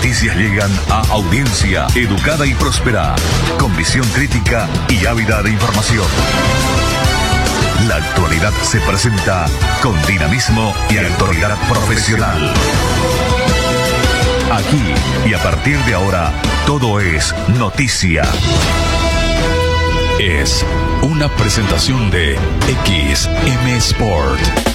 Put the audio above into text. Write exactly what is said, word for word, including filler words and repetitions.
noticias llegan a audiencia educada y próspera, con visión crítica y ávida de información. La actualidad se presenta con dinamismo y autoridad profesional. Aquí y a partir de ahora, todo es noticia. Es una presentación de X M Sport.